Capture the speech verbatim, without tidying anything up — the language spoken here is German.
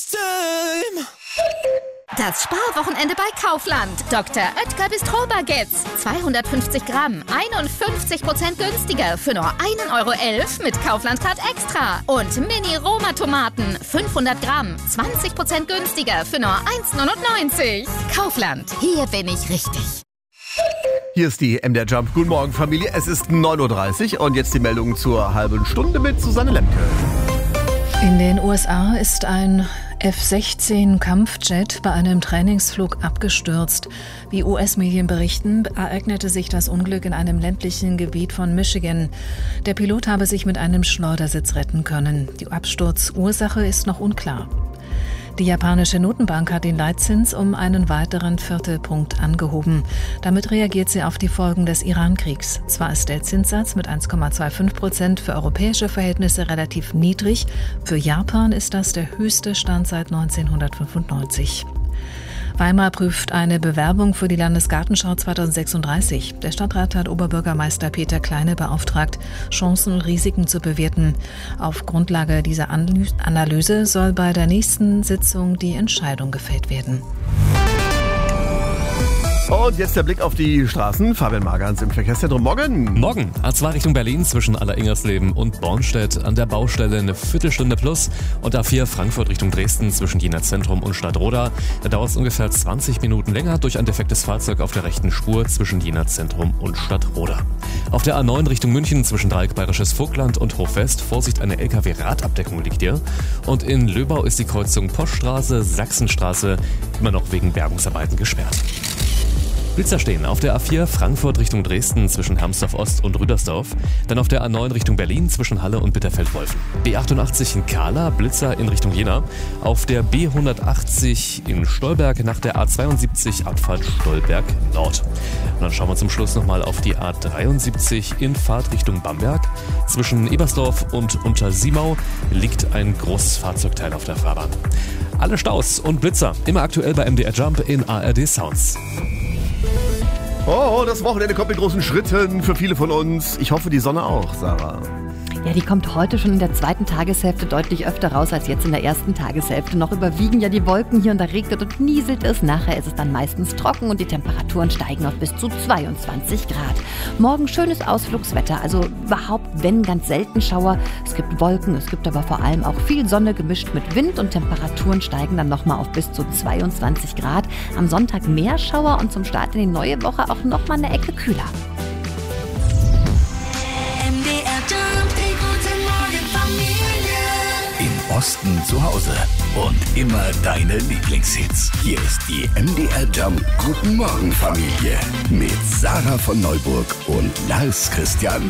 Das Sparwochenende bei Kaufland. Doktor Oetker Bistro Baguettes. zweihundertfünfzig Gramm, einundfünfzig Prozent günstiger für nur ein Euro elf mit Kaufland Card Extra. Und Mini-Roma-Tomaten, fünfhundert Gramm, zwanzig Prozent günstiger für nur eins neunundneunzig. Kaufland, hier bin ich richtig. Hier ist die M D R Jump. Guten Morgen, Familie. Es ist neun Uhr dreißig und jetzt die Meldung zur halben Stunde mit Susanne Lemke. In den U S A ist ein F sechzehn Kampfjet bei einem Trainingsflug abgestürzt. Wie U S-Medien berichten, ereignete sich das Unglück in einem ländlichen Gebiet von Michigan. Der Pilot habe sich mit einem Schleudersitz retten können. Die Absturzursache ist noch unklar. Die japanische Notenbank hat den Leitzins um einen weiteren Viertelpunkt angehoben. Damit reagiert sie auf die Folgen des Iran-Kriegs. Zwar ist der Zinssatz mit eins Komma fünfundzwanzig Prozent für europäische Verhältnisse relativ niedrig, für Japan ist das der höchste Stand seit neunzehnhundertfünfundneunzig. Weimar prüft eine Bewerbung für die Landesgartenschau zweitausendsechsunddreißig. Der Stadtrat hat Oberbürgermeister Peter Kleine beauftragt, Chancen und Risiken zu bewerten. Auf Grundlage dieser Analyse soll bei der nächsten Sitzung die Entscheidung gefällt werden. Und jetzt der Blick auf die Straßen. Fabian Margans im Verkehrszentrum. Morgen. Morgen. A zwei Richtung Berlin zwischen Aller-Ingersleben und Bornstedt. An der Baustelle eine Viertelstunde plus. Und A vier Frankfurt Richtung Dresden zwischen Jena Zentrum und Stadtroda. Da dauert es ungefähr zwanzig Minuten länger durch ein defektes Fahrzeug auf der rechten Spur zwischen Jena Zentrum und Stadtroda. Auf der A neun Richtung München zwischen Dreieck Bayerisches Vogtland und Hochwest. Vorsicht, eine L K W-Radabdeckung liegt hier. Und in Löbau ist die Kreuzung Poststraße, Sachsenstraße immer noch wegen Bergungsarbeiten gesperrt. Blitzer stehen auf der A vier Frankfurt Richtung Dresden zwischen Hermsdorf Ost und Rüdersdorf. Dann auf der A neun Richtung Berlin zwischen Halle und Bitterfeld-Wolfen. B achtundachtzig in Kahla, Blitzer in Richtung Jena. Auf der B hundertachtzig in Stolberg nach der A zweiundsiebzig Abfahrt Stolberg Nord. Und dann schauen wir zum Schluss nochmal auf die A dreiundsiebzig in Fahrt Richtung Bamberg. Zwischen Ebersdorf und Untersiemau liegt ein großes Fahrzeugteil auf der Fahrbahn. Alle Staus und Blitzer immer aktuell bei M D R Jump in A R D Sounds. Oh, das Wochenende kommt mit großen Schritten für viele von uns. Ich hoffe, die Sonne auch, Sarah. Ja, die kommt heute schon in der zweiten Tageshälfte deutlich öfter raus als jetzt in der ersten Tageshälfte. Noch überwiegen ja die Wolken hier und da regnet und nieselt es. Nachher ist es dann meistens trocken und die Temperaturen steigen auf bis zu zweiundzwanzig Grad. Morgen schönes Ausflugswetter, also überhaupt, wenn, ganz selten Schauer. Es gibt Wolken, es gibt aber vor allem auch viel Sonne gemischt mit Wind und Temperaturen steigen dann nochmal auf bis zu zweiundzwanzig Grad. Am Sonntag mehr Schauer und zum Start in die neue Woche auch nochmal eine Ecke kühler. Im Osten zu Hause und immer deine Lieblingshits. Hier ist die M D R Jump Guten Morgen Familie mit Sarah von Neuburg und Lars Christian